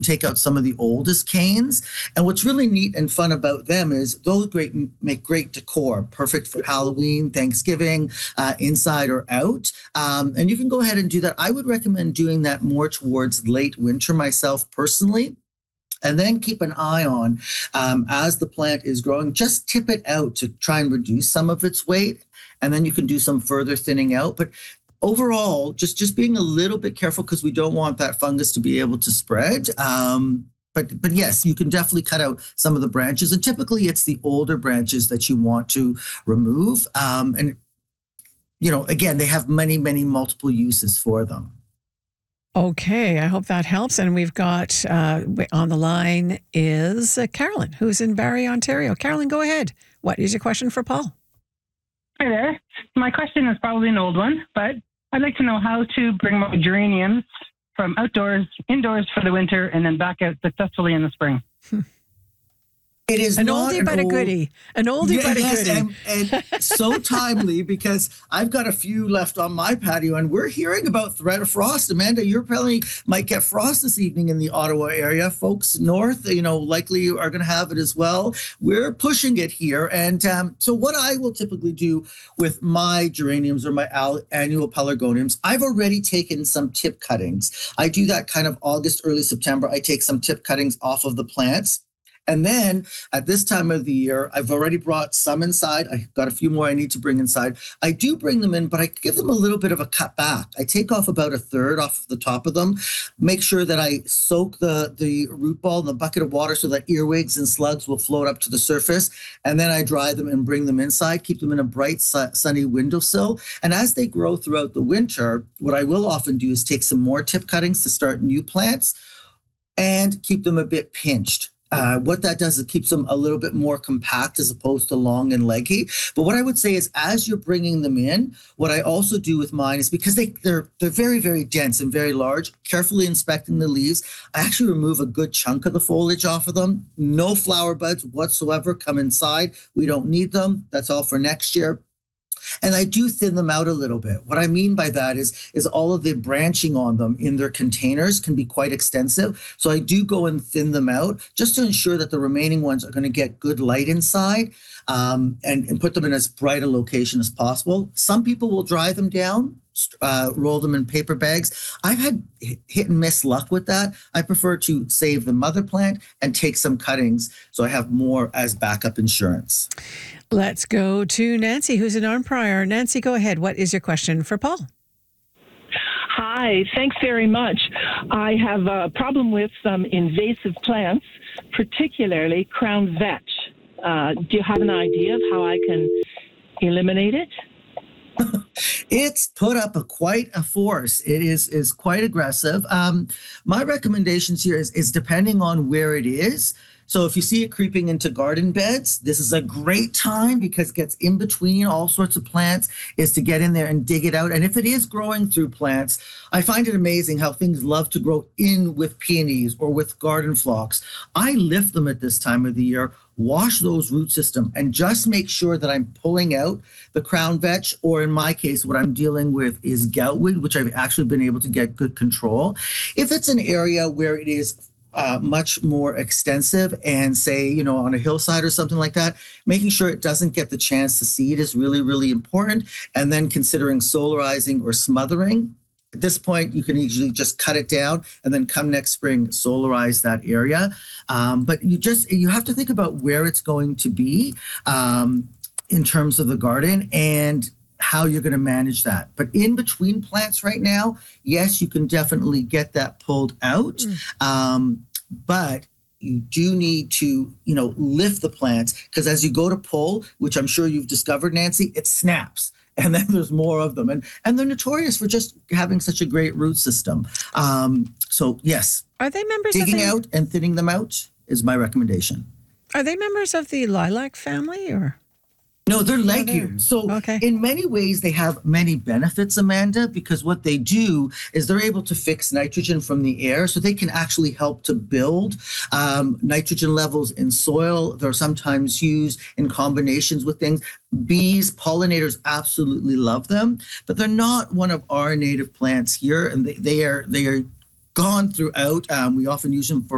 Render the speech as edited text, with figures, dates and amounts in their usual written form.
take out some of the oldest canes. And what's really neat and fun about them is those make great decor, perfect for Halloween, Thanksgiving, inside or out. And you can go ahead and do that. I would recommend doing that more towards late winter myself personally. And then keep an eye on as the plant is growing, just tip it out to try and reduce some of its weight. And then you can do some further thinning out. But overall, just being a little bit careful because we don't want that fungus to be able to spread. But yes, you can definitely cut out some of the branches. And typically it's the older branches that you want to remove. And, again, they have many, many multiple uses for them. Okay, I hope that helps. And we've got on the line is Carolyn, who's in Barrie, Ontario. Carolyn, go ahead. What is your question for Paul? Hi there. My question is probably an old one, but I'd like to know how to bring my geraniums from indoors for the winter and then back out successfully in the spring. It is an not oldie but a goodie. An oldie but a goodie. And so timely because I've got a few left on my patio and we're hearing about threat of frost. Amanda, you probably might get frost this evening in the Ottawa area. Folks north, likely are going to have it as well. We're pushing it here. And so what I will typically do with my geraniums or my annual pelargoniums, I've already taken some tip cuttings. I do that kind of August, early September. I take some tip cuttings off of the plants. And then at this time of the year, I've already brought some inside. I've got a few more I need to bring inside. I do bring them in, but I give them a little bit of a cut back. I take off about a third off of the top of them, make sure that I soak the root ball in the bucket of water so that earwigs and slugs will float up to the surface. And then I dry them and bring them inside, keep them in a bright, sunny windowsill. And as they grow throughout the winter, what I will often do is take some more tip cuttings to start new plants and keep them a bit pinched. What that does is it keeps them a little bit more compact as opposed to long and leggy. But what I would say is as you're bringing them in, what I also do with mine is because they're very, very dense and very large, carefully inspecting the leaves, I actually remove a good chunk of the foliage off of them. No flower buds whatsoever come inside. We don't need them. That's all for next year. And I do thin them out a little bit. What I mean by that is all of the branching on them in their containers can be quite extensive. So I do go and thin them out just to ensure that the remaining ones are going to get good light inside and put them in as bright a location as possible. Some people will dry them down, roll them in paper bags. I've had hit and miss luck with that. I prefer to save the mother plant and take some cuttings so I have more as backup insurance. Let's go to Nancy, who's in Arnprior. Nancy, go ahead. What is your question for Paul? Hi, thanks very much. I have a problem with some invasive plants, particularly crown vetch. Do you have an idea of how I can eliminate it? It's put up quite a force. It is quite aggressive. My recommendations here is depending on where it is. So if you see it creeping into garden beds, this is a great time because it gets in between all sorts of plants, is to get in there and dig it out. And if it is growing through plants, I find it amazing how things love to grow in with peonies or with garden phlox. I lift them at this time of the year, wash those root system, and just make sure that I'm pulling out the crown vetch, or in my case, what I'm dealing with is goutweed, which I've actually been able to get good control. If it's an area where it is much more extensive and say, on a hillside or something like that, making sure it doesn't get the chance to seed is really, really important. And then considering solarizing or smothering. At this point, you can easily just cut it down and then come next spring, solarize that area. But you have to think about where it's going to be in terms of the garden and how you're going to manage that. But in between plants right now, yes, you can definitely get that pulled out. But you do need to, lift the plants because as you go to pull, which I'm sure you've discovered, Nancy, it snaps. And then there's more of them. And they're notorious for just having such a great root system. So yes. Are they members digging out and thinning them out is my recommendation. Are they members of the lilac family or? No, they're legumes. So in many ways, they have many benefits, Amanda, because what they do is they're able to fix nitrogen from the air. So they can actually help to build nitrogen levels in soil. They're sometimes used in combinations with things. Bees, pollinators absolutely love them, but they're not one of our native plants here. And they are gone throughout. We often use them for